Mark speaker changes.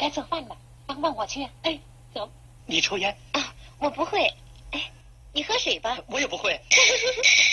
Speaker 1: 该做饭了，帮帮我去。哎，走。
Speaker 2: 你抽烟
Speaker 3: 啊？我不会。哎，你喝水吧。
Speaker 2: 我也不会。